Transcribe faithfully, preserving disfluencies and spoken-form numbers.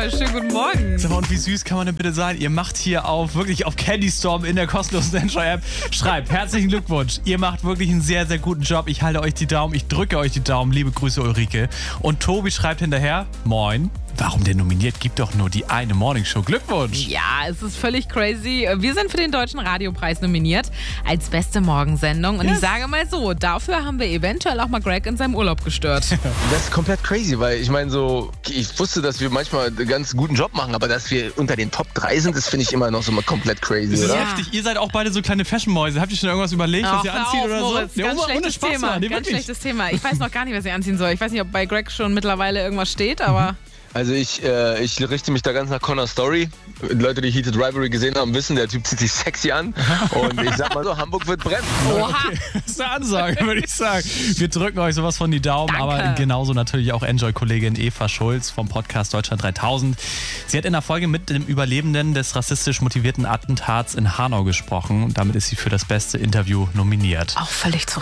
Eva, schönen guten Morgen. Sag mal, und wie süß kann man denn bitte sein? Ihr macht hier auf, wirklich auf Candy Storm in der kostenlosen Android-App. Schreibt, herzlichen Glückwunsch. Ihr macht wirklich einen sehr, sehr guten Job. Ich halte euch die Daumen, ich drücke euch die Daumen. Liebe Grüße, Ulrike. Und Tobi schreibt hinterher, moin. Warum denn nominiert? Gibt doch nur die eine Morningshow. Glückwunsch! Ja, es ist völlig crazy. Wir sind für den Deutschen Radiopreis nominiert als beste Morgensendung. Und yes. Ich sage mal so, dafür haben wir eventuell auch mal Greg in seinem Urlaub gestört. Das ist komplett crazy, weil ich meine so, ich wusste, dass wir manchmal einen ganz guten Job machen, aber dass wir unter den Top drei sind, das finde ich immer noch so mal komplett crazy. Das ist oder? heftig. Ihr seid auch beide so kleine Fashion-Mäuse. Habt ihr schon irgendwas überlegt, Ach, was ihr anzieht auf, oder Moritz, so? Ganz ja, schlechtes Spaß, Thema. nee, ganz wirklich. schlechtes Thema. Ich weiß noch gar nicht, was ich anziehen soll. Ich weiß nicht, ob bei Greg schon mittlerweile irgendwas steht, aber... Mhm. Also ich, äh, ich richte mich da ganz nach Connor's Story. Leute, die Heated Rivalry gesehen haben, wissen, der Typ zieht sich sexy an. Und ich sag mal so, Hamburg wird brennen. Oha. Okay. Das ist eine Ansage, würde ich sagen. Wir drücken euch sowas von die Daumen, Danke. aber genauso natürlich auch Enjoy-Kollegin Eva Schulz vom Podcast Deutschland dreitausend. Sie hat in der Folge mit dem Überlebenden des rassistisch motivierten Attentats in Hanau gesprochen und damit ist sie für das beste Interview nominiert. Auch völlig zu Recht.